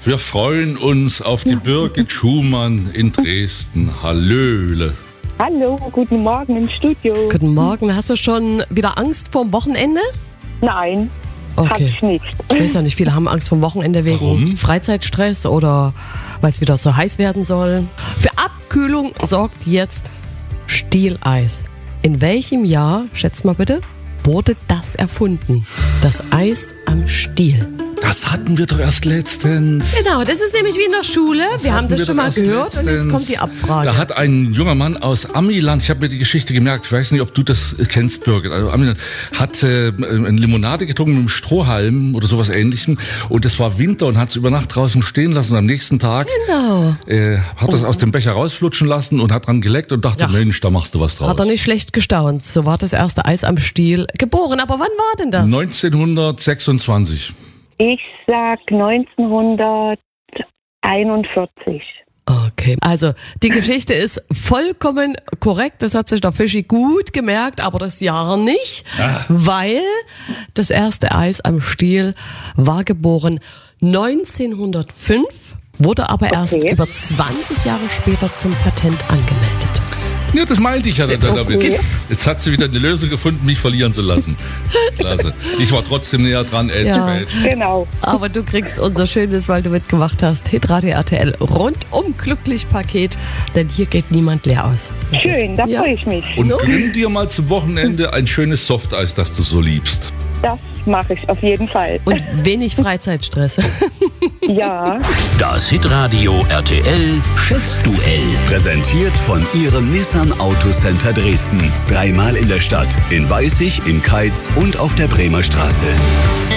Wir freuen uns auf die Birgit Schumann in Dresden. Hallöle. Hallo, guten Morgen im Studio. Guten Morgen. Hast du schon wieder Angst vorm Wochenende? Nein, hab Okay. ich nicht. Ich weiß ja nicht, viele haben Angst vorm Wochenende wegen Warum? Freizeitstress oder weil es wieder so heiß werden soll. Für Abkühlung sorgt jetzt Stieleis. In welchem Jahr, schätzt mal bitte, wurde das erfunden? Das Eis am Stiel. Das hatten wir doch erst letztens. Genau, das ist nämlich wie in der Schule. Wir haben das schon mal gehört und jetzt kommt die Abfrage. Da hat ein junger Mann aus Amiland, ich habe mir die Geschichte gemerkt, ich weiß nicht, ob du das kennst, Birgit, also Amiland, hat eine Limonade getrunken mit einem Strohhalm oder sowas Ähnlichem und es war Winter und hat es über Nacht draußen stehen lassen und am nächsten Tag hat das aus dem Becher rausflutschen lassen und hat dran geleckt und dachte, Ja. Mensch, da machst du was draus. Hat er nicht schlecht gestaunt. So war das erste Eis am Stiel geboren. Aber wann war denn das? 1926. Ich sag 1941. Okay, also die Geschichte ist vollkommen korrekt. Das hat sich der Fischi gut gemerkt, aber das Jahr nicht, weil das erste Eis am Stiel war geboren 1905, wurde aber erst über 20 Jahre später zum Patent angemeldet. Ja, das meinte ich ja damit. Okay. Jetzt hat sie wieder eine Lösung gefunden, mich verlieren zu lassen. Klasse. Ich war trotzdem näher dran, Ja. Genau. Aber du kriegst unser schönes, weil du mitgemacht hast, Hitradio RTL rundum glücklich Paket, denn hier geht niemand leer aus. Schön, da Ja. freue ich mich. Und gönn dir mal zum Wochenende ein schönes Softeis, das du so liebst. Das mache ich auf jeden Fall. Und wenig Freizeitstress. Ja. Das Hitradio RTL Schätzduell. Präsentiert von Ihrem Nissan Autocenter Dresden. 3-mal in der Stadt, in Weißig, in Keitz und auf der Bremer Straße.